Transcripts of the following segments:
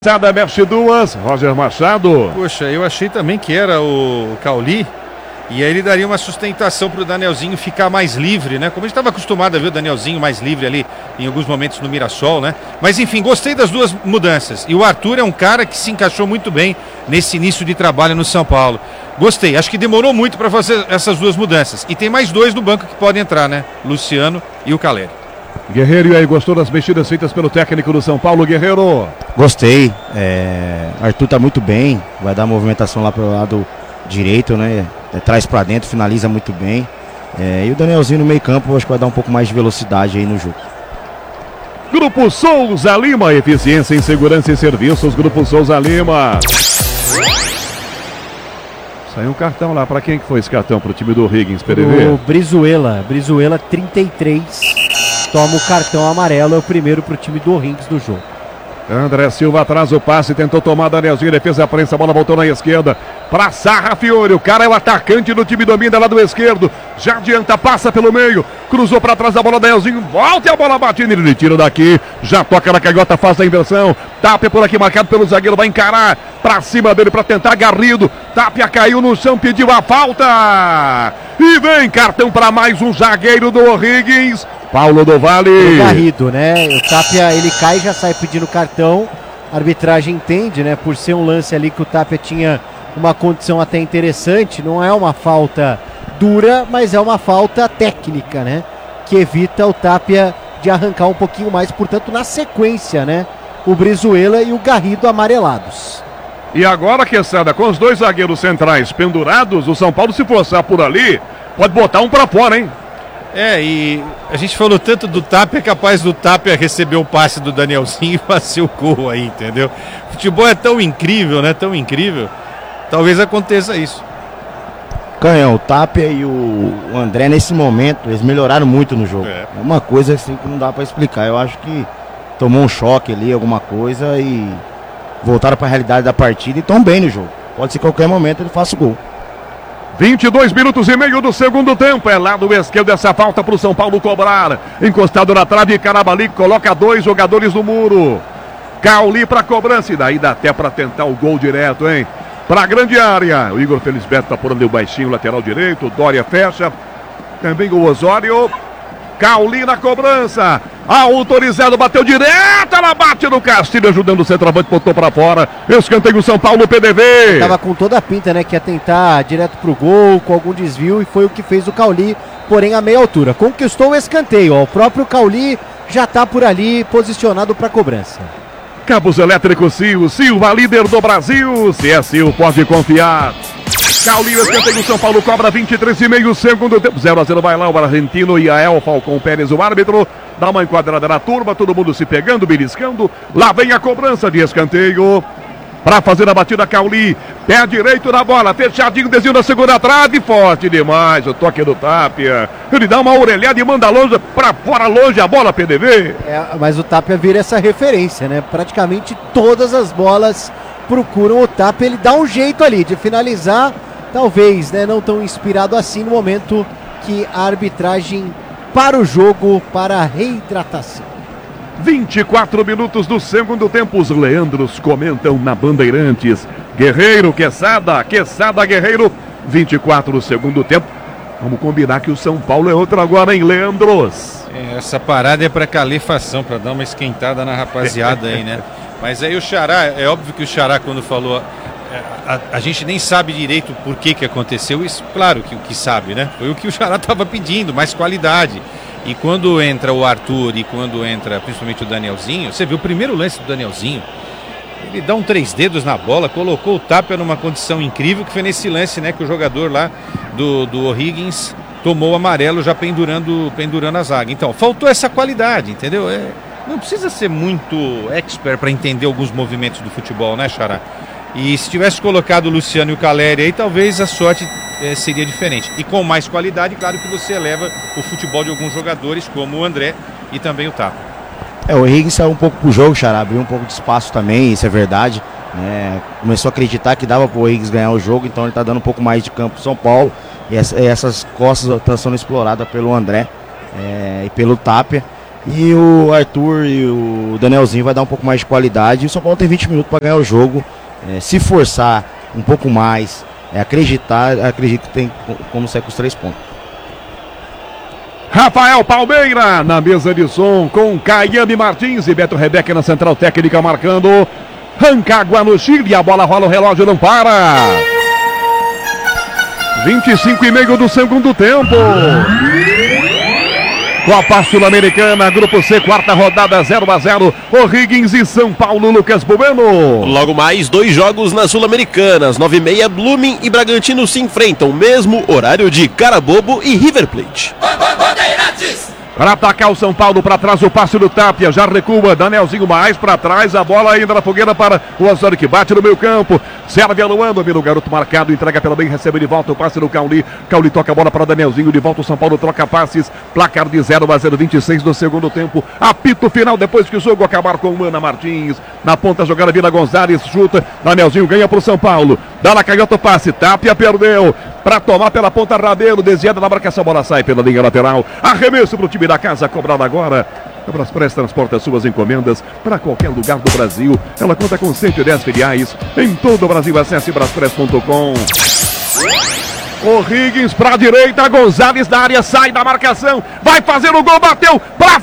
Mexe duas, Roger Machado. Poxa, eu achei também que era o Cauli. E aí ele daria uma sustentação para o Danielzinho ficar mais livre, né? Como a gente estava acostumado a ver o Danielzinho mais livre ali em alguns momentos no Mirassol, né? Mas enfim, gostei das duas mudanças. E o Arthur é um cara que se encaixou muito bem nesse início de trabalho no São Paulo. Gostei, acho que demorou muito para fazer essas duas mudanças. E tem mais dois no banco que podem entrar, né? Luciano e o Caleri. Guerreiro, e aí, gostou das mexidas feitas pelo técnico do São Paulo, Guerreiro? Gostei, Arthur tá muito bem, vai dar movimentação lá pro lado direito, né? Traz pra dentro, finaliza muito bem. E o Danielzinho no meio campo, acho que vai dar um pouco mais de velocidade aí no jogo. Grupo Souza Lima, eficiência em segurança e serviços, Grupo Souza Lima. Saiu um cartão lá, pra quem que foi esse cartão? Pro time do Higgins, PDV? O Brizuela 33, toma o cartão amarelo, é o primeiro pro time do Higgins do jogo. André Silva atrás o passe, tentou tomar Danielzinho, defesa a prensa, a bola voltou na esquerda, pra Sarra Fiore, o cara é o atacante do time, domina lá do esquerdo, já adianta, passa pelo meio, cruzou pra trás da bola, Danielzinho, volta e a bola bate nele, ele tira daqui, já toca na canhota, faz a inversão, Tapia por aqui marcado pelo zagueiro, vai encarar, pra cima dele pra tentar, Garrido, Tapia caiu no chão, pediu a falta, e vem cartão pra mais um zagueiro do Higgins, Paulo do Vale. O Garrido, né? O Tapia, ele cai e já sai pedindo cartão. A arbitragem entende, né? Por ser um lance ali que o Tapia tinha uma condição até interessante. Não é uma falta dura, mas é uma falta técnica, né? Que evita o Tapia de arrancar um pouquinho mais. Portanto, na sequência, né? O Brizuela e o Garrido amarelados. E agora, Quesada, com os dois zagueiros centrais pendurados, o São Paulo, se forçar por ali, pode botar um pra fora, hein? E a gente falou tanto do Tapia, é capaz do Tapia receber o passe do Danielzinho e fazer o gol aí, entendeu? O futebol é tão incrível, né? Tão incrível. Talvez aconteça isso. Canhão, o Tapia e o André, nesse momento, eles melhoraram muito no jogo. É uma coisa assim que não dá pra explicar. Eu acho que tomou um choque ali, alguma coisa, e voltaram pra realidade da partida e estão bem no jogo. Pode ser que a qualquer momento ele faça o gol. 22 minutos e meio do segundo tempo, é lá do esquerdo essa falta para o São Paulo cobrar, encostado na trave, Carabali coloca dois jogadores no muro, Cauli para cobrança, e daí dá até para tentar o gol direto, hein, para a grande área, o Igor Felisberto tá por ali o baixinho, lateral direito, o Dória fecha, também o Osório, Cauli na cobrança, autorizado, bateu direto, ela bate no Castilho, ajudando o centroavante, botou pra fora, escanteio o São Paulo, PDV. Tava com toda a pinta, né, que ia tentar direto pro gol, com algum desvio, e foi o que fez o Cauli, porém a meia altura. Conquistou o escanteio, ó, o próprio Cauli já tá por ali, posicionado pra cobrança. Cabos elétricos Sil, Silva, líder do Brasil, se é Sil, pode confiar. Cauli, escanteio do São Paulo, cobra 23,5 segundo tempo, 0-0 vai lá o argentino e a El Falcão Pérez, o árbitro, dá uma enquadrada na turma, todo mundo se pegando, beliscando, lá vem a cobrança de escanteio, para fazer a batida Cauli, pé direito na bola, fechadinho, desvio na segunda trave, forte demais, o toque do Tapia, ele dá uma orelhada e manda longe, para fora, longe a bola, PDV. Mas o Tapia vira essa referência, né, praticamente todas as bolas procuram o Tapia, ele dá um jeito ali de finalizar, talvez, né, não tão inspirado assim no momento que a arbitragem para o jogo, para a reidratação. 24 minutos do segundo tempo, os Leandros comentam na Bandeirantes. Guerreiro, Quesada, Guerreiro, 24 do segundo tempo. Vamos combinar que o São Paulo é outro agora, hein, Leandros? Essa parada é para calefação, para dar uma esquentada na rapaziada aí, né? Mas aí o Xará, é óbvio que o Xará quando falou, a gente nem sabe direito por que aconteceu isso, claro que o que sabe, né? Foi o que o Xará estava pedindo, mais qualidade. E quando entra o Arthur e quando entra principalmente o Danielzinho, você viu o primeiro lance do Danielzinho, ele dá um 3 dedos na bola, colocou o Tapia numa condição incrível, que foi nesse lance, né, que o jogador lá do O'Higgins tomou o amarelo já pendurando a zaga. Então, faltou essa qualidade, entendeu? Não precisa ser muito expert para entender alguns movimentos do futebol, né, Xará? E se tivesse colocado o Luciano e o Caleri aí, talvez a sorte seria diferente. E com mais qualidade, claro que você eleva o futebol de alguns jogadores, como o André e também o Tapia. O Higgins saiu um pouco pro jogo, Xará, abriu um pouco de espaço também, isso é verdade. Começou a acreditar que dava pro Higgins ganhar o jogo, então ele tá dando um pouco mais de campo pro São Paulo. E essas costas estão sendo exploradas pelo André e pelo Tapia. E o Arthur e o Danielzinho vai dar um pouco mais de qualidade. E o São Paulo tem 20 minutos para ganhar o jogo. Se forçar um pouco mais, acredito que tem como sair com os 3 pontos. Rafael Palmeira na mesa de som com Caiane Martins e Beto Rebeca na central técnica marcando Rancagua no Chile. A bola rola, o relógio não para. 25,5 do segundo tempo. Copa Sul-Americana, Grupo C, quarta rodada, 0-0. O'Higgins e São Paulo, Lucas Bueno. Logo mais, 2 jogos na Sul-Americana. Às 9h30, Blooming e Bragantino se enfrentam. Mesmo horário de Carabobo e River Plate. Para atacar o São Paulo, para trás o passe do Tapia, já recua, Danielzinho mais para trás, a bola ainda na fogueira para o Osório que bate no meio campo, serve a Luando, vira o garoto marcado, entrega pela bem, recebe de volta o passe do Cauli, Cauli toca a bola para Danielzinho, de volta o São Paulo troca passes, placar de 0-0, 26 do segundo tempo, apito final depois que o jogo acabar com o Ana Martins, na ponta jogada Vila Gonzalez, chuta, Danielzinho ganha para o São Paulo, dá na canhota o passe, Tapia perdeu, para tomar pela ponta Rabelo, desviada na marcação, a bola sai pela linha lateral, arremesso para o time da casa, cobrado agora. A Braspress transporta suas encomendas para qualquer lugar do Brasil. Ela conta com 110 filiais em todo o Brasil. Acesse braspress.com. O'Higgins para a direita, Gonzalez na área, sai da marcação, vai fazer o gol, bateu para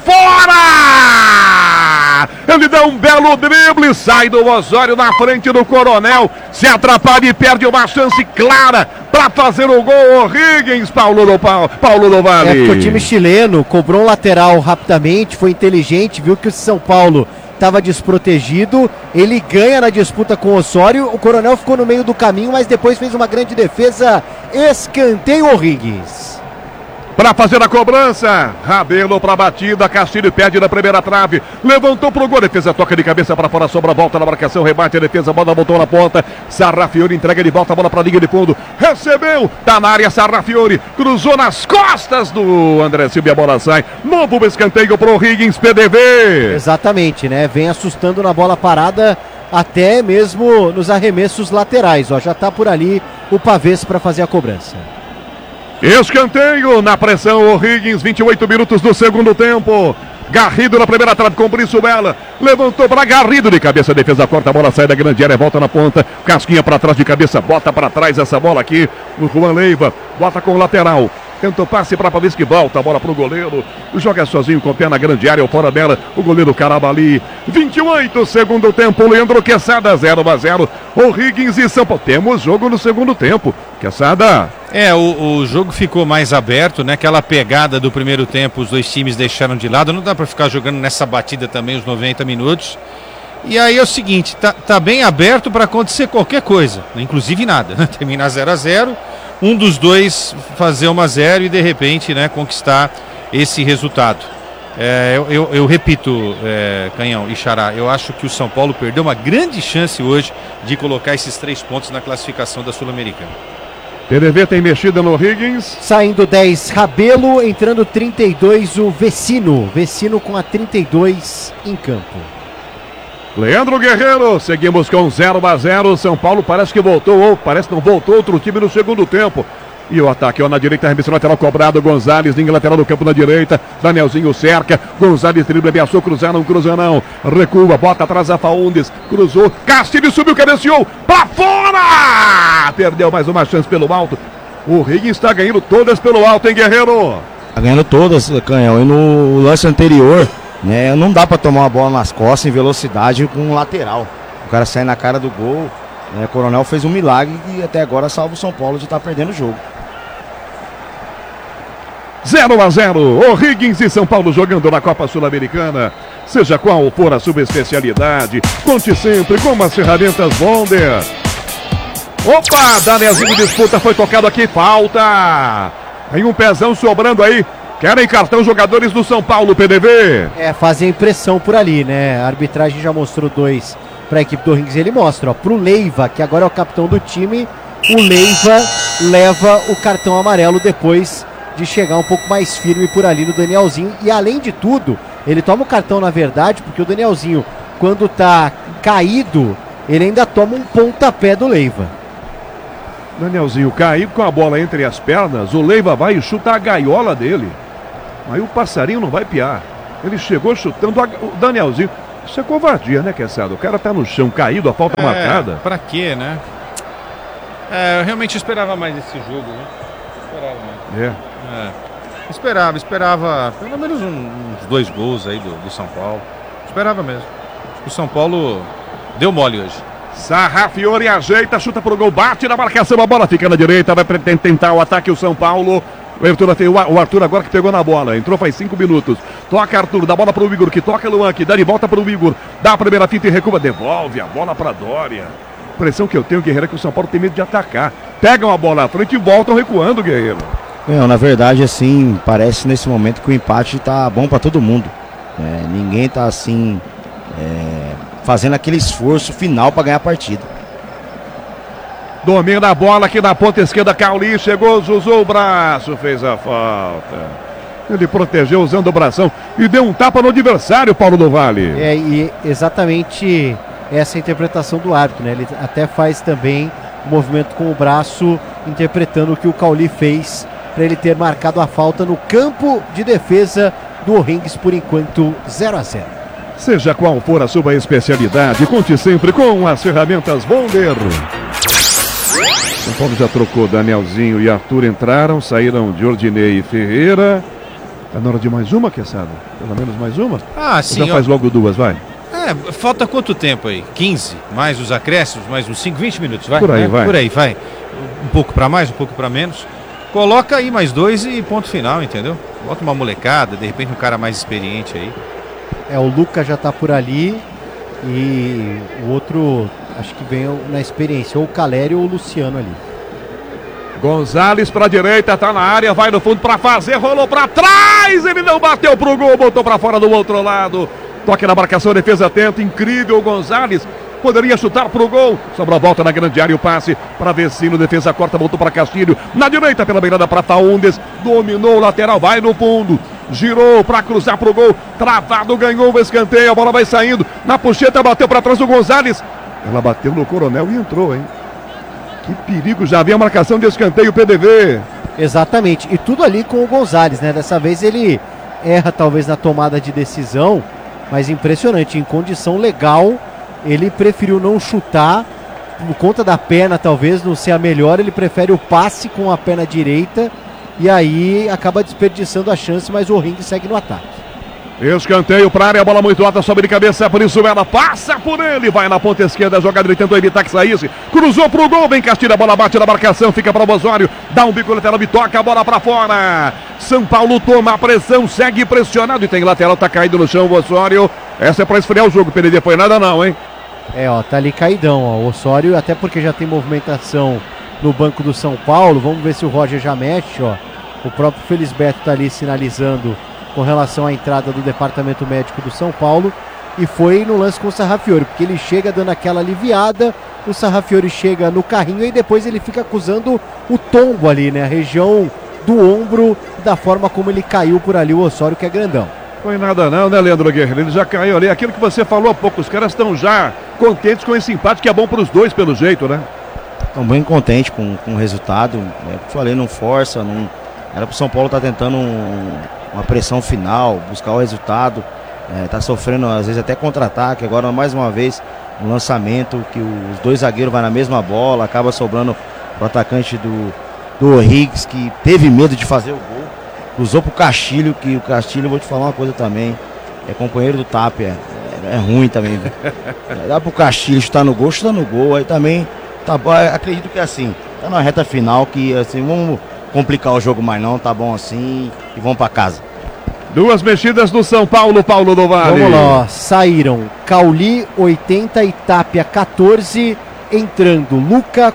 fora! Ele dá um belo drible, sai do Osório na frente do Coronel, se atrapalha e perde uma chance clara para fazer o gol. O'Higgins, Paulo do Vale. O time chileno cobrou um lateral rapidamente, foi inteligente, viu que o São Paulo estava desprotegido, ele ganha na disputa com o Osório, o Coronel ficou no meio do caminho, mas depois fez uma grande defesa, escanteio O'Higgins. Para fazer a cobrança, Rabelo para a batida, Castilho pede na primeira trave, levantou pro gol, defesa toca de cabeça para fora, sobra, volta na marcação, rebate a defesa, bola voltou na ponta, Sarrafiori entrega de volta a bola para a linha de fundo, recebeu, tá na área Sarrafiori, cruzou nas costas do André Silva e a bola sai, novo escanteio pro O'Higgins, PDV. Exatamente, né, vem assustando na bola parada, até mesmo nos arremessos laterais, ó, já tá por ali o Pavês para fazer a cobrança. Escanteio na pressão, O'Higgins, 28 minutos do segundo tempo. Garrido na primeira trave com Brizuela, levantou para Garrido de cabeça, defesa corta, a bola sai da grande área, volta na ponta, Casquinha para trás de cabeça, bota para trás essa bola aqui, o Juan Leiva, bota com o lateral. Tenta o passe para Pavês que volta, a bola para o goleiro, joga sozinho com o pé na grande área, ou fora dela, o goleiro Carabali. 28, segundo tempo, Leandro Quesada, 0-0, O'Higgins e São Paulo. Temos jogo no segundo tempo, Quesada. O jogo ficou mais aberto, né? Aquela pegada do primeiro tempo, os dois times deixaram de lado, não dá para ficar jogando nessa batida também os 90 minutos. E aí é o seguinte, tá bem aberto para acontecer qualquer coisa, inclusive nada, né? Terminar 0-0. Um dos dois fazer 1-0 e de repente, né, conquistar esse resultado. Eu repito, Canhão e Xará, eu acho que o São Paulo perdeu uma grande chance hoje de colocar esses 3 pontos na classificação da Sul-Americana. PDV tem mexida no O'Higgins. Saindo 10, Rabelo, entrando 32, o Vecino com a 32 em campo. Leandro Guerreiro, seguimos com 0-0, São Paulo parece que voltou, ou parece que não voltou outro time no segundo tempo. E o ataque, ó, na direita, arremesso lateral cobrado, Gonzalez, linha lateral do campo na direita, Danielzinho cerca, Gonzalez dribla, ameaçou, cruzar, não cruza não, recua, bota atrás a Faundes, cruzou, Castilho subiu, cabeceou, pra fora! Perdeu mais uma chance pelo alto, o O'Higgins está ganhando todas pelo alto, hein, Guerreiro? Tá ganhando todas, Canhão, e no lance anterior, né, não dá para tomar uma bola nas costas em velocidade com um lateral. O cara sai na cara do gol, né, o Coronel fez um milagre e até agora salva o São Paulo de estar perdendo o jogo. 0-0, O'Higgins e São Paulo jogando na Copa Sul-Americana. Seja qual for a sua especialidade, conte sempre com as ferramentas Bonder. Opa, Danielzinho disputa, foi tocado aqui, falta. Tem um pezão sobrando aí. Querem cartão jogadores do São Paulo, PDV. Fazem impressão por ali, né? A arbitragem já mostrou 2 para a equipe do O'Higgins. Ele mostra, ó, pro Leiva, que agora é o capitão do time. O Leiva leva o cartão amarelo depois de chegar um pouco mais firme por ali no Danielzinho. E além de tudo, ele toma o cartão na verdade, porque o Danielzinho, quando tá caído, ele ainda toma um pontapé do Leiva. Danielzinho caiu com a bola entre as pernas, o Leiva vai e chuta a gaiola dele. Aí o passarinho não vai piar. Ele chegou chutando o Danielzinho. Isso é covardia, né, Queçada? O cara tá no chão caído, a falta marcada. Pra quê, né? Eu realmente esperava mais esse jogo, né? Esperava mais. Esperava pelo menos uns 2 gols aí do São Paulo. Esperava mesmo. Acho que o São Paulo deu mole hoje. Sarrafiore ajeita, chuta pro gol, bate na marcação, a bola fica na direita, vai tentar o ataque o São Paulo. O Arthur agora que pegou na bola, entrou faz 5 minutos. Toca Arthur, dá bola pro Igor, que toca Luan, que dá de volta pro Igor. Dá a primeira fita e recua, devolve a bola pra Dória. Impressão que eu tenho, Guerreiro, é que o São Paulo tem medo de atacar. Pegam a bola à frente e voltam recuando, Guerreiro. Na verdade, assim, parece nesse momento que o empate tá bom pra todo mundo. Ninguém tá assim, fazendo aquele esforço final pra ganhar a partida. Domina a bola aqui na ponta esquerda, Cauli, chegou, usou o braço, fez a falta. Ele protegeu usando o bração e deu um tapa no adversário, Paulo do Vale. E exatamente essa interpretação do árbitro, né? Ele até faz também o movimento com o braço, interpretando o que o Cauli fez para ele ter marcado a falta no campo de defesa do O'Rings, por enquanto 0-0. Seja qual for a sua especialidade, conte sempre com as ferramentas Bonder. São Paulo já trocou, Danielzinho e Arthur entraram, saíram de Ordinei e Ferreira. Tá na hora de mais uma, Queçada? Pelo menos mais uma? Sim. Já faz logo 2, vai. Falta quanto tempo aí? 15? Mais os acréscimos, mais uns 5, 20 minutos, vai? Por aí, vai. Por aí, vai. Um pouco para mais, um pouco para menos. Coloca aí mais 2 e ponto final, entendeu? Bota uma molecada, de repente um cara mais experiente aí. O Luca já tá por ali e o outro, acho que vem na experiência, ou o Calério ou o Luciano ali. Gonzalez pra direita, tá na área, vai no fundo pra fazer, rolou pra trás, ele não bateu pro gol, botou pra fora do outro lado. Toque na marcação, defesa atenta, incrível Gonzalez. Poderia chutar pro gol, sobra a volta na grande área, o passe para Vecino, defesa corta, voltou para Castilho, na direita pela beirada para Faúndes, dominou o lateral, vai no fundo, girou para cruzar pro gol, travado, ganhou o escanteio, a bola vai saindo, na puxeta bateu para trás do Gonzalez, ela bateu no Coronel e entrou, hein? Que perigo, já havia a marcação de escanteio, PDV. Exatamente, e tudo ali com o Gonzalez, né? Dessa vez ele erra talvez na tomada de decisão, mas impressionante, em condição legal, ele preferiu não chutar, por conta da perna talvez não ser a melhor, ele prefere o passe com a perna direita, e aí acaba desperdiçando a chance, mas o O'Rings segue no ataque. Escanteio para a área, a bola muito alta, sobe de cabeça, por isso ela passa por ele, vai na ponta esquerda, a jogada ele tentou evitar que saísse, cruzou pro gol, vem Castilho, a bola bate na marcação, fica para o Osório, dá um bico lateral e toca a bola para fora. São Paulo toma a pressão, segue pressionado e tem lateral, tá caído no chão o Osório. Essa é para esfriar o jogo, PDD foi nada não, hein? Tá ali caidão, o Osório, até porque já tem movimentação no banco do São Paulo, vamos ver se o Roger já mexe, o próprio Felisberto tá ali sinalizando com relação à entrada do departamento médico do São Paulo, e foi no lance com o Sarrafiore, porque ele chega dando aquela aliviada, o Sarrafiore chega no carrinho e depois ele fica acusando o tombo ali, né, a região do ombro, da forma como ele caiu por ali, o Osório, que é grandão. Foi nada não, né, Leandro Guerreiro? Ele já caiu ali, aquilo que você falou há pouco, os caras estão já contentes com esse empate, que é bom para os dois, pelo jeito, né? Estão bem contentes com o resultado, falei, não força, não... Era pro São Paulo estar tentando uma pressão final, buscar o resultado, tá sofrendo às vezes até contra-ataque, agora mais uma vez um lançamento que os dois zagueiros vão na mesma bola, acaba sobrando pro atacante do O'Rings, que teve medo de fazer o gol, cruzou pro Castilho, que o Castilho, vou te falar uma coisa também, é companheiro do Tapia, é ruim também, dá pro Castilho chutar no gol, aí também, tá bom, acredito que é assim, tá na reta final, que assim, vamos complicar o jogo mais não, tá bom assim, e vamos pra casa. Duas mexidas do São Paulo, Paulo do Vale. Vamos lá, saíram Cauli 80 e Tapia 14, entrando Luca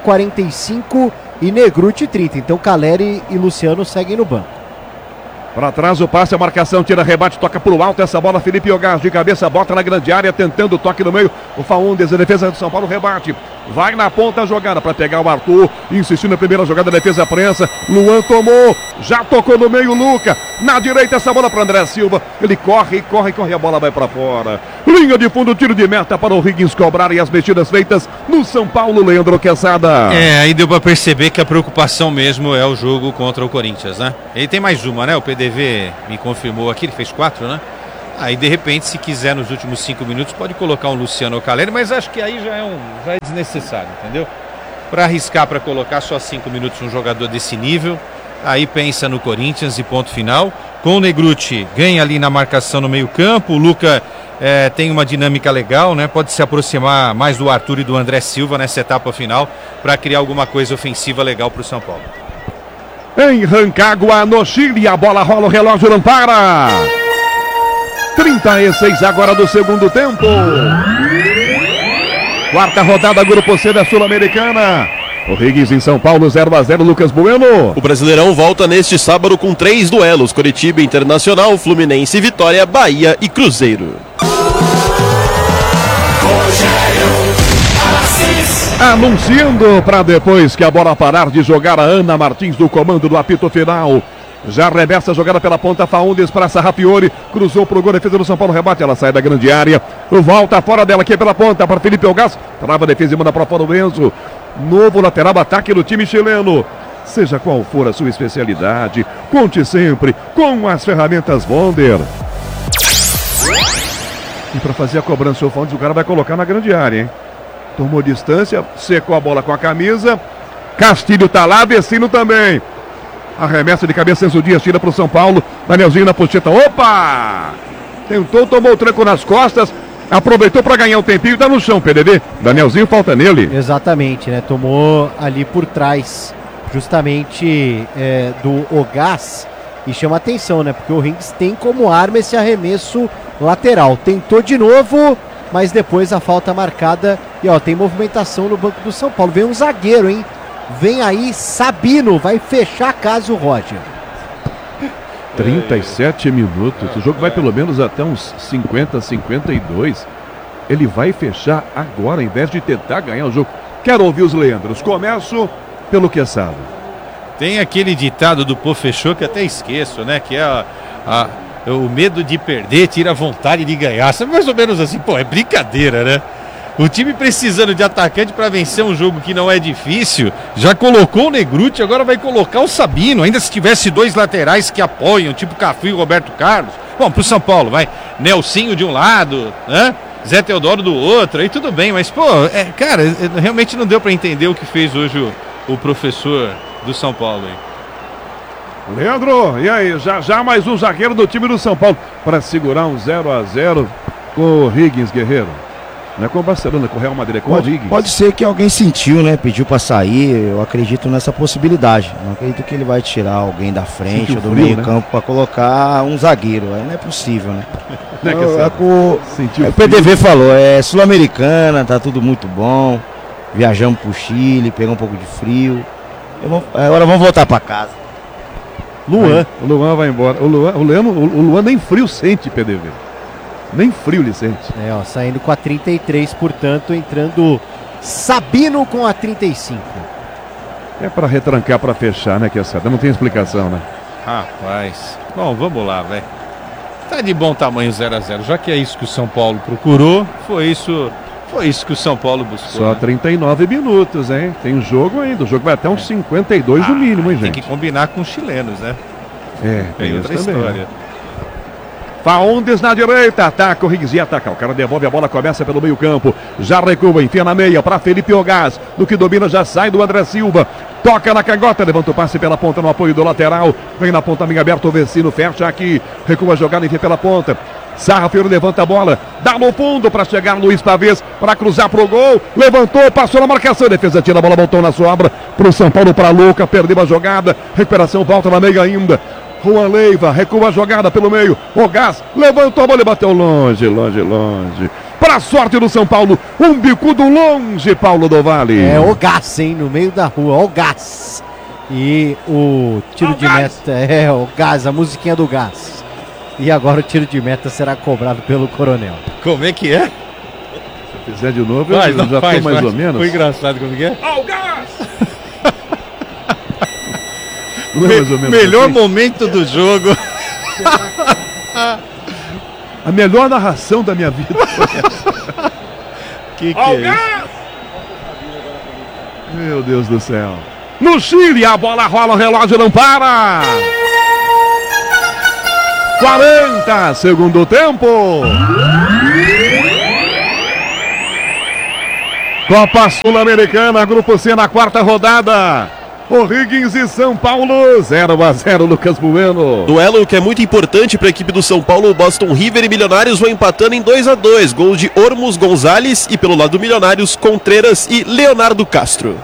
45 e Negruti 30. Então Caleri e Luciano seguem no banco. Para trás o passe, a marcação, tira rebate, toca pro alto essa bola, Felipe Ogás de cabeça, bota na grande área, tentando o toque no meio, o Faúndes, a defesa do São Paulo, rebate, vai na ponta a jogada para pegar o Arthur, insistindo na primeira jogada, defesa prensa, Luan tomou, já tocou no meio, Luca, na direita essa bola para André Silva, ele corre, a bola vai para fora, linha de fundo, tiro de meta para o O'Rings cobrar e as mexidas feitas no São Paulo, Leandro Queçada. Aí deu para perceber que a preocupação mesmo é o jogo contra o Corinthians, né? Ele tem mais uma, né? O PDV me confirmou aqui, ele fez 4, né? Aí, de repente, se quiser, nos últimos 5 minutos, pode colocar um Luciano Caleri, mas acho que aí já é desnecessário, entendeu? Para arriscar, para colocar só 5 minutos um jogador desse nível, aí pensa no Corinthians e ponto final. Com o Negrutti, ganha ali na marcação no meio campo, o Luca tem uma dinâmica legal, né? Pode se aproximar mais do Arthur e do André Silva nessa etapa final, para criar alguma coisa ofensiva legal para o São Paulo. Em Rancagua, no Chile, a bola rola, o relógio não para. 36 agora do segundo tempo. Quarta rodada, Grupo C da Sul-Americana. O Higgins em São Paulo, 0-0, Lucas Bueno. O Brasileirão volta neste sábado com 3 duelos: Coritiba Internacional, Fluminense Vitória, Bahia e Cruzeiro. Anunciando para depois que a bola parar de jogar, a Ana Martins do comando do apito final. Já reversa a jogada pela ponta, Faundes para Sarrafiori, cruzou pro gol, defesa do São Paulo, rebate, ela sai da grande área, volta fora dela aqui pela ponta para Felipe Elgas, trava a defesa e manda para fora o Enzo. Novo lateral, ataque do time chileno. Seja qual for a sua especialidade, conte sempre com as ferramentas Wonder. E para fazer a cobrança, o Faundes, o cara vai colocar na grande área, hein? Tomou distância, secou a bola com a camisa. Castilho tá lá, Vecino também. Arremessa de cabeça, Enzo Dias tira para o São Paulo. Danielzinho na pocheta. Opa! Tentou, tomou o tranco nas costas. Aproveitou para ganhar o tempinho e tá no chão, PDD. Danielzinho falta nele. Exatamente, né? Tomou ali por trás, justamente do Ogás. E chama atenção, né? Porque o Higgins tem como arma esse arremesso lateral. Tentou de novo, mas depois a falta marcada. E ó, tem movimentação no banco do São Paulo. Vem um zagueiro, hein? Vem aí Sabino, vai fechar a casa o Roger. 37 minutos, o jogo vai pelo menos até uns 50, 52. Ele vai fechar agora, ao invés de tentar ganhar o jogo. Quero ouvir os Leandros, começo pelo que sabe. Tem aquele ditado do Pô Fechou que até esqueço, né? Que é o medo de perder tira a vontade de ganhar. Sabe, mais ou menos assim, pô, é brincadeira, né? O time precisando de atacante para vencer um jogo que não é difícil, já colocou o Negrutti, agora vai colocar o Sabino, ainda se tivesse 2 laterais que apoiam, tipo Cafu e Roberto Carlos. Bom, pro São Paulo, vai Nelsinho de um lado, né? Zé Teodoro do outro, aí tudo bem, mas pô, cara, realmente não deu para entender o que fez hoje o professor do São Paulo aí. Leandro, e aí, já mais um zagueiro do time do São Paulo para segurar um 0-0 com o Higgins, Guerreiro. Não é com o Barcelona, com o Real Madrid, é com o Higgins. Pode ser que alguém sentiu, né? Pediu pra sair. Eu acredito nessa possibilidade. Não acredito que ele vai tirar alguém da frente ou do meio campo pra colocar um zagueiro. Aí não é possível, né? Não é que o PDV falou, é Sul-Americana, tá tudo muito bom. Viajamos pro Chile, pegamos um pouco de frio. Agora vamos voltar pra casa. Luan. O Luan vai embora. O Luan nem frio sente, PDV. Nem frio ele sente. Ó, saindo com a 33, portanto, entrando Sabino com a 35. É para retrancar, para fechar, né, Queçada? Não tem explicação, né? Rapaz. Bom, vamos lá, velho. Tá de bom tamanho 0-0. Já que é isso que o São Paulo procurou, foi isso que o São Paulo buscou. Só 39 minutos, hein? Tem um jogo ainda. O jogo vai até uns 52 no mínimo, hein, gente? Tem que combinar com os chilenos, né? Tem outra também, história. né? Faundes na direita, ataca o Higgins e ataca. O cara devolve a bola, começa pelo meio campo. Já recua, enfia na meia para Felipe Ogás. No que domina, já sai do André Silva. Toca na canhota, levanta o passe pela ponta no apoio do lateral. Vem na ponta, amigo aberto, o Vecino fecha aqui. Recua a jogada, enfia pela ponta. Sarrafiori levanta a bola, dá no fundo para chegar Luiz Pavês, para cruzar pro gol. Levantou, passou na marcação. Defesa tira a bola, voltou na sobra pro São Paulo, para Luca. Perdeu a jogada. Recuperação, volta na meia ainda. Juan Leiva, recua a jogada pelo meio. Ogás levantou a bola e bateu longe. Para a sorte do São Paulo, um bicudo longe, Paulo do Vale. Ogás, hein, no meio da rua, Ogás. E o tiro de meta, o gás, a musiquinha do gás. E agora o tiro de meta será cobrado pelo Coronel. Como é que é? Se fizer de novo, eu já estou mais ou menos. Foi engraçado, como que é? Ao gás! Melhor momento do jogo. A melhor narração da minha vida foi essa. Que é isso? Meu Deus do céu. No Chile, a bola rola, o relógio não para. 40, segundo tempo. Copa Sul-Americana, Grupo C na quarta rodada. O'Higgins e São Paulo, 0-0, Lucas Bueno. Duelo que é muito importante para a equipe do São Paulo. Boston River e Milionários vão empatando em 2-2. Gols de Ormos Gonzalez e pelo lado do Milionários, Contreras e Leonardo Castro.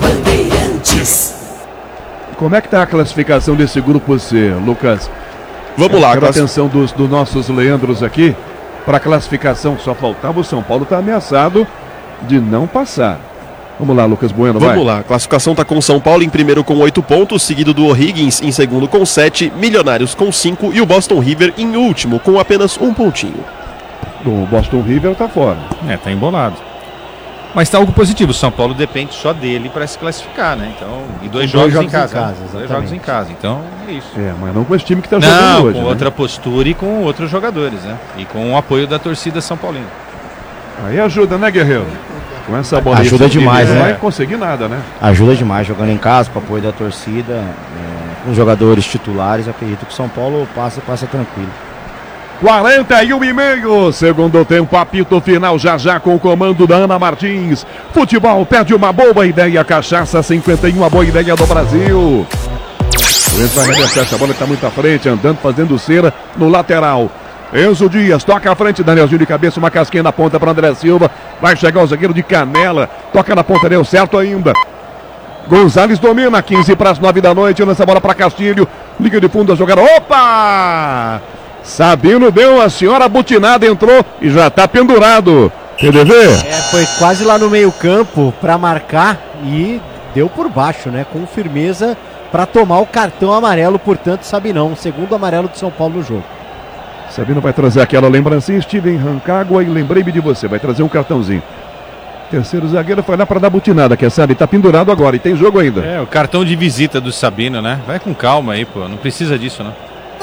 Como é que tá a classificação desse Grupo C, Lucas? Vamos lá. Quero a atenção dos nossos Leandros aqui. Para a classificação, só faltava o São Paulo, está ameaçado de não passar. Vamos lá, Lucas Bueno, vai. Vamos lá, a classificação está com o São Paulo em primeiro com 8 pontos, seguido do O'Higgins em segundo com 7, Milionários com 5 e o Boston River em último com apenas 1 pontinho. O Boston River está fora. Tá embolado. Mas tá algo positivo, o São Paulo depende só dele para se classificar, né? Então, e dois jogos em casa. Dois jogos em casa, então é isso. Mas não com esse time que está jogando hoje. Com outra postura e com outros jogadores, né? E com o apoio da torcida São Paulina. Aí ajuda, né, Guerreiro? Com essa bola ajuda demais, né? Não vai conseguir nada, né? Ajuda demais, jogando em casa, com o apoio da torcida, com os jogadores titulares, acredito que o São Paulo passa tranquilo. 41,5, segundo tempo, apito final já com o comando da Ana Martins. Futebol perde uma boa ideia, cachaça 51, a boa ideia do Brasil. O Enzo vai arremessar essa bola, está muito à frente, andando, fazendo cera no lateral. Enzo Dias, toca à frente, Danielzinho de cabeça, uma casquinha na ponta para André Silva. Vai chegar o zagueiro de Canela, toca na ponta, deu certo ainda. Gonzalez domina, 15 para as 9 da noite, lança a bola para Castilho. Liga de fundo a jogada, opa! Sabino deu a senhora butinada, entrou e já está pendurado. PDV? Foi quase lá no meio campo para marcar e deu por baixo, né? Com firmeza para tomar o cartão amarelo, portanto, Sabinão, segundo amarelo do São Paulo no jogo. Sabino vai trazer aquela lembrancinha, estive em Rancagua e lembrei-me de você, vai trazer um cartãozinho. Terceiro zagueiro foi lá para dar butinada, que sabe, tá pendurado agora e tem jogo ainda. O cartão de visita do Sabino, né? Vai com calma aí, pô, não precisa disso, não.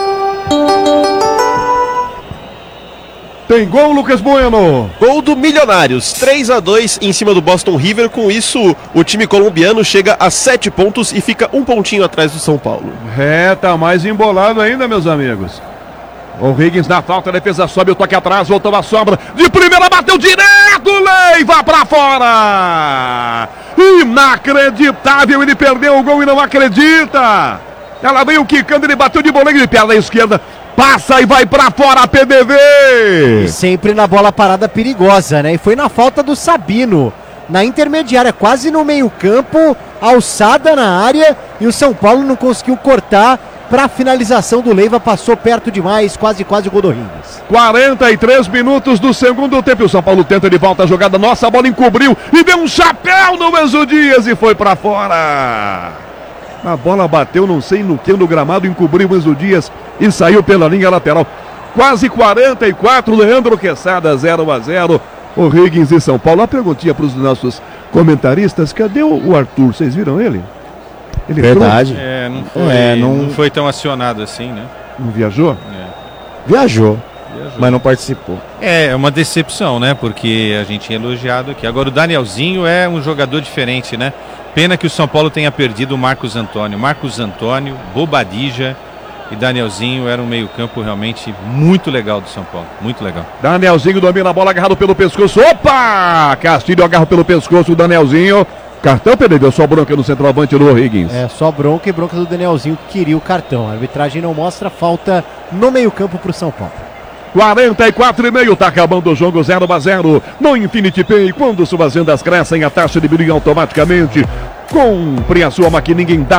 Tem gol, Lucas Bueno. Gol do Milionários, 3-2 em cima do Boston River. Com isso, o time colombiano chega a 7 pontos e fica 1 pontinho atrás do São Paulo. Tá mais embolado ainda, meus amigos. O Higgins na falta, a defesa sobe, o toque atrás, voltou a sobra. De primeira, bateu direto, Leiva pra fora. Inacreditável, ele perdeu o gol e não acredita. Ela veio quicando, ele bateu de boleiro de perna esquerda. Passa e vai pra fora, PDV. E sempre na bola parada perigosa, né? E foi na falta do Sabino, na intermediária, quase no meio campo, alçada na área, e o São Paulo não conseguiu cortar para a finalização do Leiva, passou perto demais, quase o gol do Higgins. 43 minutos do segundo tempo, o São Paulo tenta de volta a jogada, nossa, a bola encobriu e deu um chapéu no Enzo Dias e foi para fora. A bola bateu, não sei no que, no gramado, encobriu o Enzo Dias e saiu pela linha lateral. Quase 44, Leandro Quesada, 0-0, o Higgins e São Paulo. A perguntinha para os nossos comentaristas, cadê o Arthur? Vocês viram ele? Ele verdade. Não foi tão acionado assim, né? Não viajou? Viajou, mas não participou. É uma decepção, né? Porque a gente tinha elogiado aqui. Agora o Danielzinho é um jogador diferente, né? Pena que o São Paulo tenha perdido o Marcos Antônio. Marcos Antônio, Bobadilla e Danielzinho era um meio-campo realmente muito legal do São Paulo. Muito legal. Danielzinho domina a bola, agarrado pelo pescoço. Opa! Castilho agarra pelo pescoço o Danielzinho. Cartão, perdeu só bronca no centroavante do Higgins. Só bronca e bronca do Danielzinho que queria o cartão. A arbitragem não mostra, falta no meio-campo para o São Paulo. 44,5, tá acabando o jogo, 0-0. No Infinity Pay, quando suas vendas crescem, a taxa diminui automaticamente. Compre a sua maquininha em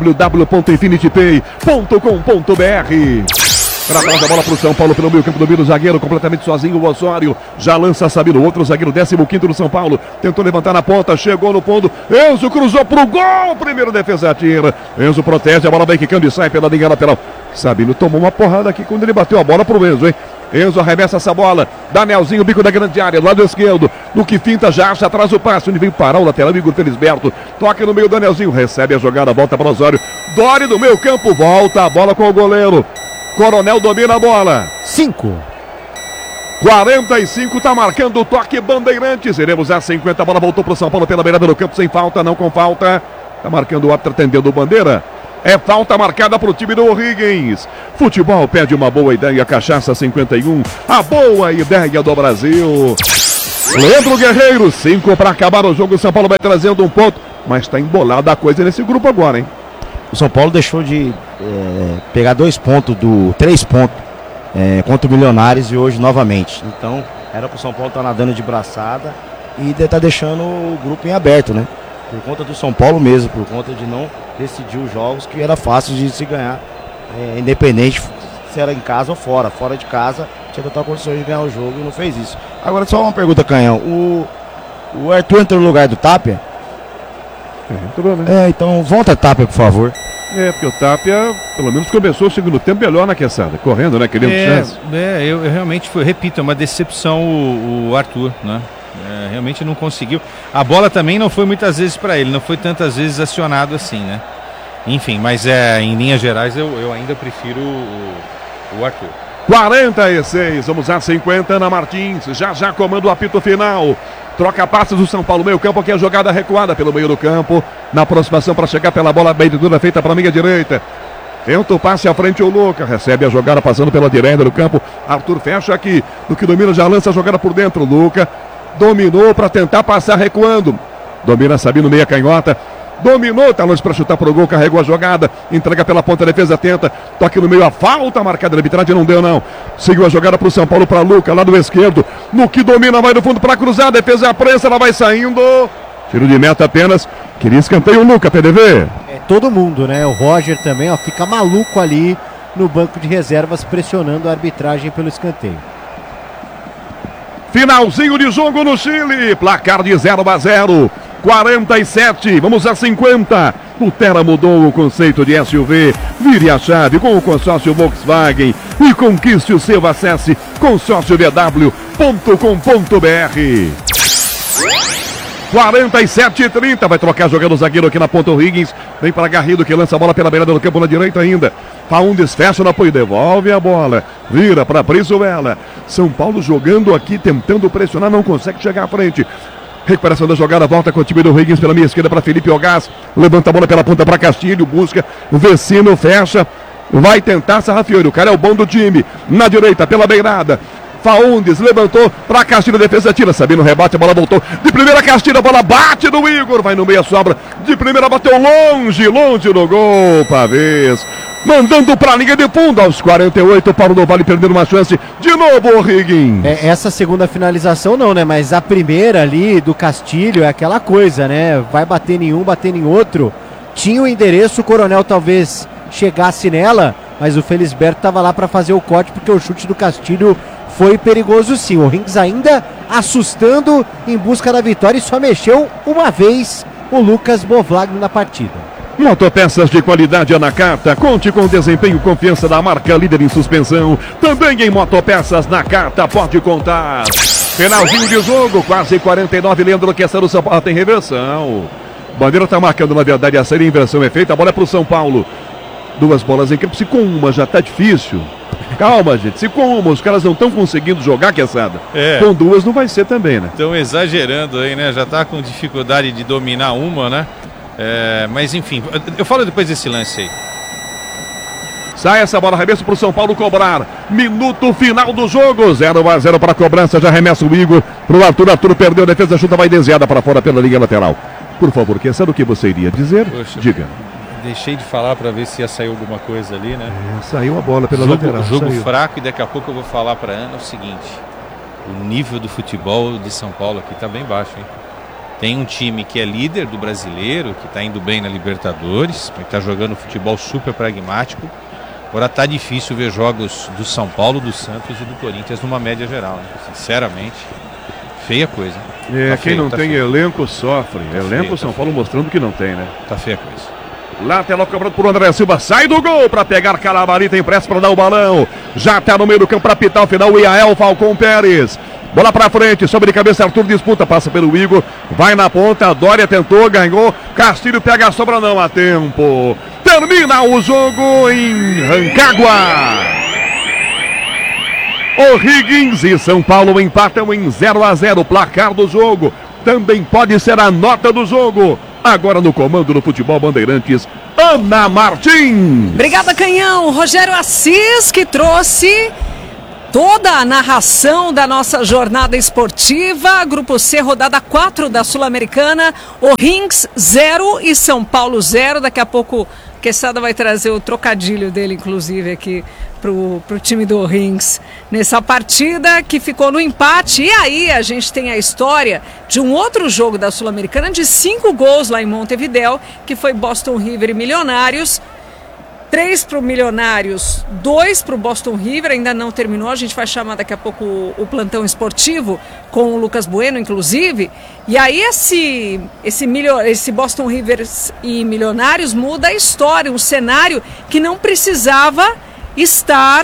www.infinitypay.com.br. Para trás da bola para o São Paulo, pelo meio campo, domina o zagueiro, completamente sozinho, o Osório. Já lança Sabino, outro zagueiro, 15º do São Paulo. Tentou levantar na ponta, chegou no fundo. Enzo cruzou pro gol, primeiro defesa atira. Enzo protege, a bola vai quicando e sai pela linha lateral. Sabino tomou uma porrada aqui quando ele bateu a bola pro Enzo, hein? Enzo arremessa essa bola, Danielzinho, bico da grande área, lado esquerdo, no que finta, já acha atrás o passe, onde vem parar o lateral, Igor Felisberto, toca no meio, Danielzinho, recebe a jogada, volta para o Osório, Dori do meio campo, volta a bola com o goleiro, Coronel domina a bola. 5. 45, tá marcando o toque Bandeirantes, iremos a 50, a bola voltou para o São Paulo pela beirada do campo, sem falta, não com falta, tá marcando o árbitro, atendendo o bandeira. É falta marcada para o time do O'Higgins. Futebol pede uma boa ideia. Cachaça 51. A boa ideia do Brasil. Leandro Guerreiro, 5 para acabar o jogo. O São Paulo vai trazendo um ponto. Mas está embolada a coisa nesse grupo agora, hein? O São Paulo deixou de pegar 3 pontos contra o Milionários e hoje novamente. Então, era para o São Paulo estar nadando de braçada e tá deixando o grupo em aberto, né? Por conta do São Paulo mesmo, por conta de não decidir os jogos que era fácil de se ganhar, independente se era em casa ou fora. Fora de casa, tinha total condições de ganhar o jogo e não fez isso. Agora, só uma pergunta, Canhão. O Arthur entrou no lugar do Tapia? Entrou, né? Então volta a Tapia, por favor. Porque o Tapia, pelo menos, começou o segundo tempo melhor na Quesada, correndo, né? Querendo chance. Eu realmente repito, é uma decepção o Arthur, né? Realmente não conseguiu. A bola também não foi muitas vezes para ele, não foi tantas vezes acionado assim, né? Enfim, mas em linhas gerais eu ainda prefiro o Arthur. 46, vamos a 50, Ana Martins, já comanda o apito final. Troca passes do São Paulo, meio campo, aqui a jogada recuada pelo meio do campo. Na aproximação para chegar pela bola, bem dura, feita para a minha direita. Tenta o passe à frente, o Luca recebe a jogada passando pela direita do campo. Arthur fecha aqui, no que domina já lança a jogada por dentro. Luca dominou para tentar passar recuando. Domina Sabino, meia canhota. Dominou, tá longe para chutar pro gol, carregou a jogada, entrega pela ponta, defesa tenta, toque no meio, a falta marcada na arbitragem, não deu não. Seguiu a jogada pro São Paulo, para Luca, lado esquerdo, no que domina, vai do fundo para cruzar, defesa a prensa, ela vai saindo. Tiro de meta apenas, queria escanteio o Luca, PDV. Todo mundo, né? O Roger também, fica maluco ali no banco de reservas, pressionando a arbitragem pelo escanteio. Finalzinho de jogo no Chile, placar de 0-0. 47, vamos a 50. O Terra mudou o conceito de SUV. Vire a chave com o consórcio Volkswagen e conquiste o seu. Acesse consórciovw.com.br. 47-30, vai trocar jogando o zagueiro aqui na ponta, o Higgins. Vem para Garrido, que lança a bola pela beirada do campo na direita ainda. Faundes fecha no apoio, devolve a bola. Vira para Brizuela. São Paulo jogando aqui, tentando pressionar, não consegue chegar à frente. Recuperação da jogada, volta com o time do Higgins pela minha esquerda para Felipe Ogás. Levanta a bola pela ponta para Castilho, busca. Vecino fecha. Vai tentar Sarrafiori, o cara é o bom do time. Na direita, pela beirada. Faundes levantou para Castilho, defesa tira. Sabino rebate, a bola voltou. De primeira Castilho, a bola bate no Igor. Vai no meio, sobra. De primeira bateu longe no gol. Pavês. Mandando para a linha de fundo aos 48. Paulo do Vale perdendo uma chance. De novo o Higgins. Essa segunda finalização não, né? Mas a primeira ali do Castilho é aquela coisa, né? Vai bater em um, bater em outro. Tinha o endereço, o Coronel talvez chegasse nela, mas o Felisberto estava lá para fazer o corte, porque o chute do Castilho foi perigoso sim. O Higgins ainda assustando em busca da vitória e só mexeu uma vez o Lucas Bovlagno na partida. Motopeças de qualidade Nakata. Conte com o desempenho e confiança da marca líder em suspensão. Também em motopeças Nakata, pode contar. Finalzinho de jogo, quase 49. Leandro Kessler, o São Paulo tem reversão. Bandeira está marcando, na verdade, a série, a inversão é feita. A bola é para o São Paulo. 2 bolas em campo. Se com uma já está difícil. Calma, gente. Se com uma os caras não estão conseguindo jogar, Quesada, com 2 não vai ser também, né? Estão exagerando aí, né? Já está com dificuldade de dominar uma, né? Mas enfim, eu falo depois desse lance aí. Sai essa bola, arremesso para o São Paulo cobrar. Minuto final do jogo, 0-0 para a cobrança. Já arremessa o Igor para o Arthur. Arthur perdeu a defesa, chuta, vai desviada para fora pela linha lateral. Por favor, Quesada, o que você iria dizer? Poxa, diga. Deixei de falar para ver se ia sair alguma coisa ali, né? Saiu a bola pela lateral. Jogo fraco, e daqui a pouco eu vou falar para Ana o seguinte: o nível do futebol de São Paulo aqui está bem baixo, hein? Tem um time que é líder do brasileiro, que está indo bem na Libertadores, que está jogando futebol super pragmático. Agora está difícil ver jogos do São Paulo, do Santos e do Corinthians numa média geral, né? Sinceramente, feia coisa. Quem não tem elenco sofre. Elenco São Paulo mostrando que não tem, né? Tá feia a coisa. Lateral cobrado por André Silva, sai do gol para pegar Calabari, tem pressa para dar o balão. Já está no meio do campo para apitar o final, o Iael Falcão Pérez. Bola pra frente, sobe de cabeça, Arthur disputa, passa pelo Igor, vai na ponta, Dória tentou, ganhou, Castilho pega a sobra, não há tempo. Termina o jogo em Rancagua. O'Higgins e São Paulo empatam em 0-0, placar do jogo. Também pode ser a nota do jogo. Agora no comando do Futebol Bandeirantes, Ana Martim. Obrigada, Canhão. Rogério Assis, que trouxe toda a narração da nossa jornada esportiva. Grupo C, rodada 4 da Sul-Americana. O'Higgins 0 e São Paulo 0. Daqui a pouco o Quesada vai trazer o trocadilho dele, inclusive, aqui pro time do O'Higgins nessa partida que ficou no empate. E aí a gente tem a história de um outro jogo da Sul-Americana de 5 gols lá em Montevidéu, que foi Boston River e Milionários. 3 para o Milionários, 2 para o Boston River, ainda não terminou, a gente vai chamar daqui a pouco o plantão esportivo com o Lucas Bueno, inclusive, e aí esse Boston River e Milionários muda a história, um cenário que não precisava estar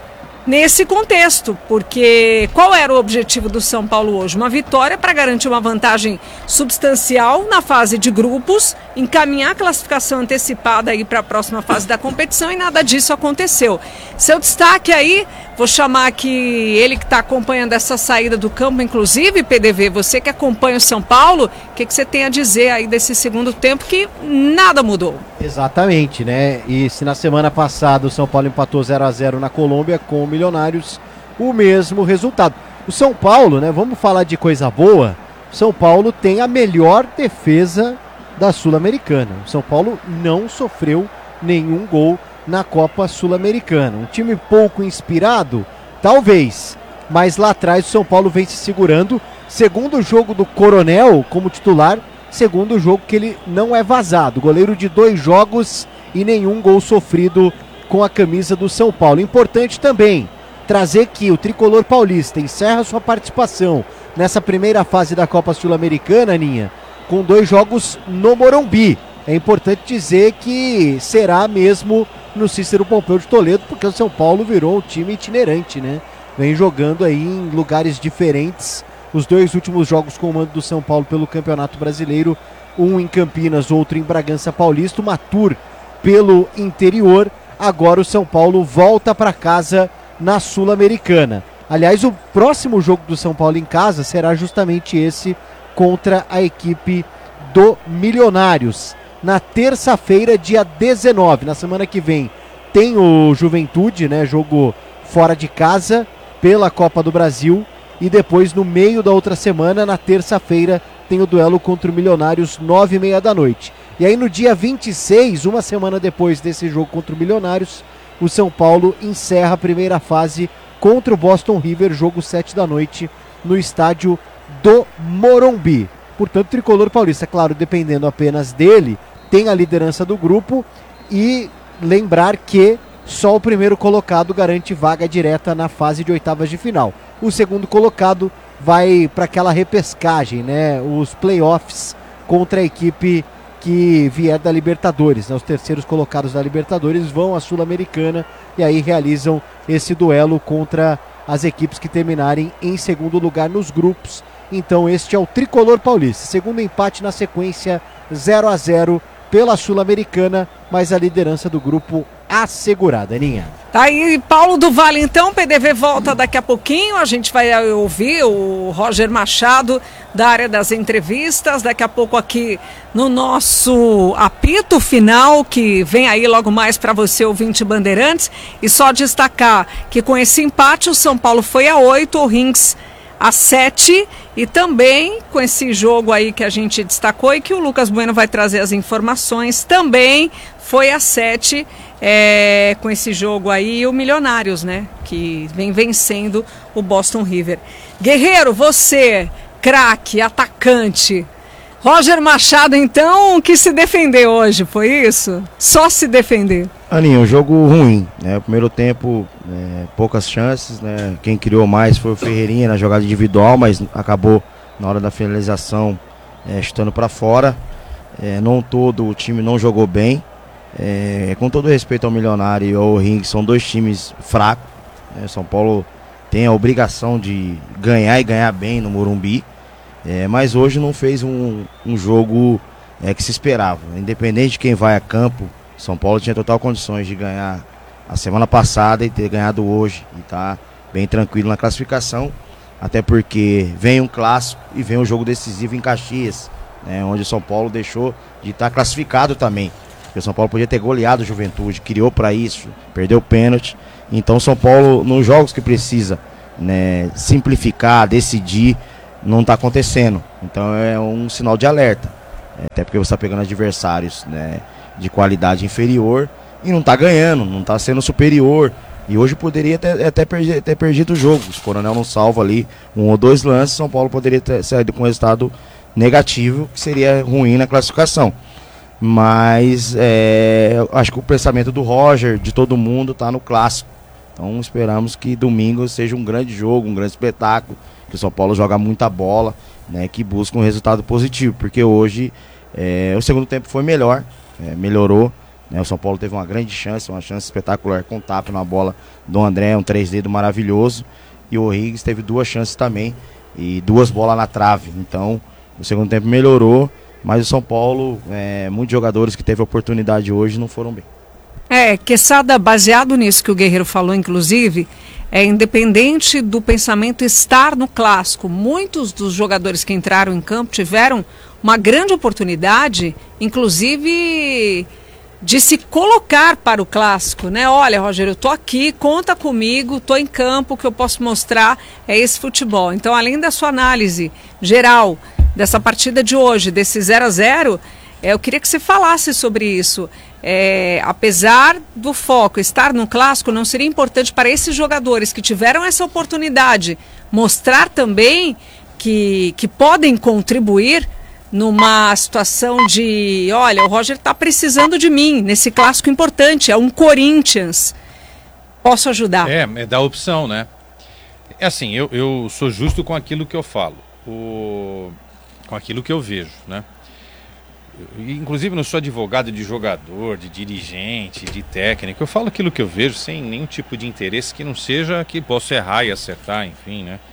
nesse contexto, porque qual era o objetivo do São Paulo hoje? Uma vitória para garantir uma vantagem substancial na fase de grupos, encaminhar a classificação antecipada aí para a próxima fase da competição, e nada disso aconteceu. Seu destaque aí, vou chamar aqui ele que está acompanhando essa saída do campo, inclusive, PDV, você que acompanha o São Paulo, o que você tem a dizer aí desse segundo tempo que nada mudou? Exatamente, né? E se na semana passada o São Paulo empatou 0-0 na Colômbia com o Milionários, o mesmo resultado. O São Paulo, né? Vamos falar de coisa boa. O São Paulo tem a melhor defesa da Sul-Americana. O São Paulo não sofreu nenhum gol na Copa Sul-Americana. Um time pouco inspirado? Talvez. Mas lá atrás o São Paulo vem se segurando. Segundo jogo do Coronel como titular, segundo jogo que ele não é vazado. Goleiro de 2 jogos e nenhum gol sofrido com a camisa do São Paulo. Importante também trazer que o tricolor paulista encerra sua participação nessa primeira fase da Copa Sul-Americana, Aninha, com 2 jogos no Morumbi. É importante dizer que será mesmo no Cícero Pompeu de Toledo, porque o São Paulo virou um time itinerante, né? Vem jogando aí em lugares diferentes. Os 2 últimos jogos com o mando do São Paulo pelo Campeonato Brasileiro, um em Campinas, outro em Bragança Paulista, uma tour pelo interior. Agora o São Paulo volta para casa na Sul-Americana. Aliás, o próximo jogo do São Paulo em casa será justamente esse contra a equipe do Milionários. Na terça-feira, dia 19, na semana que vem, tem o Juventude, né? Jogo fora de casa pela Copa do Brasil. E depois, no meio da outra semana, na terça-feira, tem o duelo contra o Milionários, 9h30 da noite. E aí no dia 26, uma semana depois desse jogo contra o Milionários, o São Paulo encerra a primeira fase contra o Boston River, jogo 7 da noite, no estádio do Morumbi. Portanto, o tricolor paulista, claro, dependendo apenas dele, tem a liderança do grupo, e lembrar que só o primeiro colocado garante vaga direta na fase de oitavas de final. O segundo colocado vai para aquela repescagem, né? Os playoffs contra a equipe que vier da Libertadores, né? Os terceiros colocados da Libertadores vão à Sul-Americana e aí realizam esse duelo contra as equipes que terminarem em segundo lugar nos grupos. Então este é o tricolor paulista, segundo empate na sequência, 0-0 pela Sul-Americana, mas a liderança do grupo assegurada, Aninha. Tá aí, Paulo do Vale, então, PDV volta daqui a pouquinho, a gente vai ouvir o Roger Machado da área das entrevistas, daqui a pouco aqui no nosso apito final, que vem aí logo mais para você, ouvinte Bandeirantes, e só destacar que com esse empate o São Paulo foi a 8, o Rins a 7, e também com esse jogo aí que a gente destacou e que o Lucas Bueno vai trazer as informações, também foi a 7, com esse jogo aí, o Milionários, né, que vem vencendo o Boston River. Guerreiro, você, craque, atacante, Roger Machado, então, que se defendeu hoje, foi isso? Só se defender. Aninha, um jogo ruim, né? O primeiro tempo, poucas chances, né? Quem criou mais foi o Ferreirinha na jogada individual, mas acabou na hora da finalização chutando para fora. Não todo o time não jogou bem. Com todo respeito ao Milionário e ao Ring, são 2 times fracos, né? São Paulo tem a obrigação de ganhar e ganhar bem no Morumbi. Mas hoje não fez um jogo que se esperava. Independente de quem vai a campo, São Paulo tinha total condições de ganhar a semana passada e ter ganhado hoje. E tá bem tranquilo na classificação. Até porque vem um clássico e vem um jogo decisivo em Caxias, né, onde o São Paulo deixou de estar classificado também. Porque o São Paulo podia ter goleado o Juventude, criou para isso, perdeu o pênalti. Então o São Paulo, nos jogos que precisa, né, simplificar, decidir, não está acontecendo. Então é um sinal de alerta. Até porque você está pegando adversários, né, de qualidade inferior e não está ganhando, não está sendo superior. E hoje poderia até ter perdido o jogo. Se o Coronel não salva ali 1 ou 2 lances, São Paulo poderia ter saído com um resultado negativo, que seria ruim na classificação. Mas acho que o pensamento do Roger, de todo mundo, está no clássico. Então esperamos que domingo seja um grande jogo, um grande espetáculo, que o São Paulo joga muita bola, né, que busca um resultado positivo, porque hoje o segundo tempo foi melhor, melhorou, né, o São Paulo teve uma grande chance, uma chance espetacular com o Tapia na bola do André, um 3D maravilhoso, e o O'Higgins teve 2 chances também, e 2 bolas na trave. Então o segundo tempo melhorou, mas o São Paulo, muitos jogadores que teve oportunidade hoje não foram bem. Queçada, baseado nisso que o Guerreiro falou, inclusive, independente do pensamento estar no clássico, muitos dos jogadores que entraram em campo tiveram uma grande oportunidade, inclusive de se colocar para o clássico, né? Olha, Rogério, eu tô aqui, conta comigo, tô em campo, o que eu posso mostrar é esse futebol. Então, além da sua análise geral dessa partida de hoje, desse 0-0, eu queria que você falasse sobre isso. Apesar do foco estar no clássico, não seria importante para esses jogadores que tiveram essa oportunidade mostrar também que podem contribuir numa situação de, olha, o Roger está precisando de mim nesse clássico importante, é um Corinthians, posso ajudar? É da opção, né? É assim, eu sou justo com aquilo que eu falo, com aquilo que eu vejo, né? Inclusive não sou advogado de jogador, de dirigente, de técnico. Eu falo aquilo que eu vejo sem nenhum tipo de interesse que não seja que possa errar e acertar, enfim, né?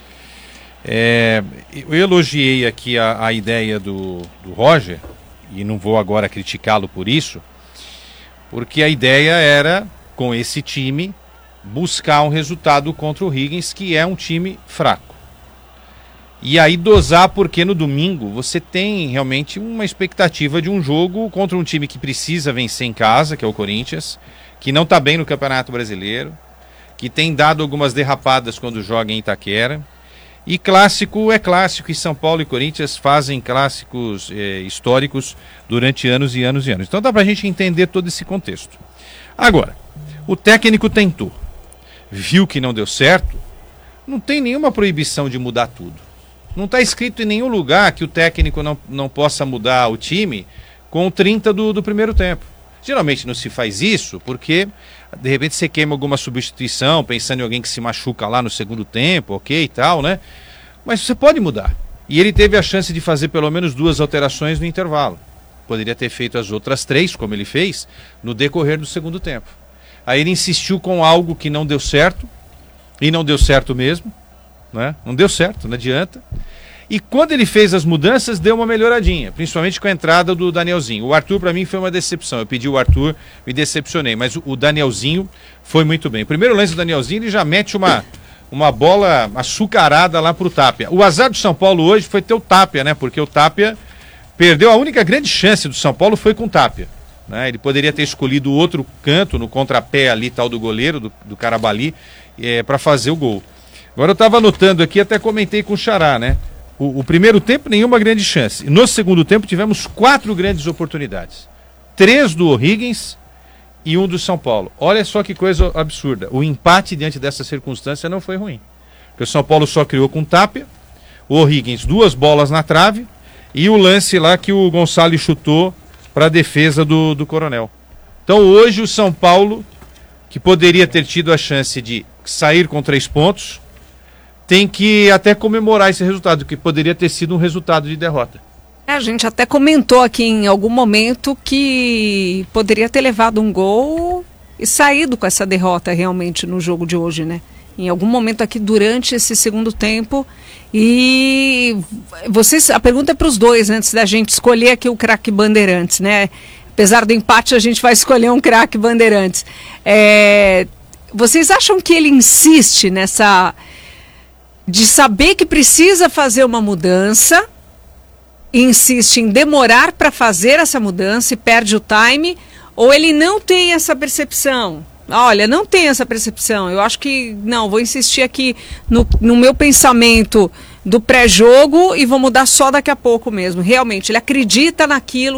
Eu elogiei aqui a ideia do Roger, e não vou agora criticá-lo por isso, porque a ideia era, com esse time, buscar um resultado contra o Higgins, que é um time fraco. E aí dosar, porque no domingo você tem realmente uma expectativa de um jogo contra um time que precisa vencer em casa, que é o Corinthians, que não está bem no Campeonato Brasileiro, que tem dado algumas derrapadas quando joga em Itaquera. E clássico é clássico, e São Paulo e Corinthians fazem clássicos históricos durante anos e anos e anos. Então dá pra gente entender todo esse contexto. Agora, o técnico tentou, viu que não deu certo, não tem nenhuma proibição de mudar tudo. Não está escrito em nenhum lugar que o técnico não possa mudar o time com 30 do primeiro tempo. Geralmente não se faz isso porque, de repente, você queima alguma substituição, pensando em alguém que se machuca lá no segundo tempo, ok e tal, né? Mas você pode mudar. E ele teve a chance de fazer pelo menos 2 alterações no intervalo. Poderia ter feito as outras 3, como ele fez, no decorrer do segundo tempo. Aí ele insistiu com algo que não deu certo, e não deu certo mesmo, né? Não deu certo, não adianta. E quando ele fez as mudanças, deu uma melhoradinha, principalmente com a entrada do Danielzinho. O Arthur, para mim, foi uma decepção. Eu pedi o Arthur, me decepcionei, mas o Danielzinho foi muito bem. O primeiro lance do Danielzinho, ele já mete uma bola açucarada lá pro Tapia. O azar do São Paulo hoje foi ter o Tapia, né? Porque o Tapia perdeu a única grande chance do São Paulo foi com o Tapia, né? Ele poderia ter escolhido o outro canto, no contrapé ali, tal do goleiro, do Carabali, para fazer o gol. Agora eu estava anotando aqui, até comentei com o Xará, né? O primeiro tempo, nenhuma grande chance. No segundo tempo, tivemos 4 grandes oportunidades. 3 do O'Higgins e 1 do São Paulo. Olha só que coisa absurda. O empate diante dessa circunstância não foi ruim. Porque o São Paulo só criou com Tapia, o O'Higgins 2 bolas na trave e o lance lá que o Gonçalves chutou para a defesa do Coronel. Então hoje o São Paulo, que poderia ter tido a chance de sair com 3 pontos, tem que até comemorar esse resultado, que poderia ter sido um resultado de derrota. A gente até comentou aqui em algum momento que poderia ter levado um gol e saído com essa derrota realmente no jogo de hoje, né? Em algum momento aqui durante esse segundo tempo. E a pergunta é para os dois, antes da gente escolher aqui o craque Bandeirantes, né? Apesar do empate, a gente vai escolher um craque Bandeirantes. Vocês acham que ele insiste nessa... de saber que precisa fazer uma mudança, insiste em demorar para fazer essa mudança e perde o time, ou ele não tem essa percepção? Olha, não tem essa percepção. Eu acho que, não, vou insistir aqui no meu pensamento do pré-jogo e vou mudar só daqui a pouco mesmo. Realmente, ele acredita naquilo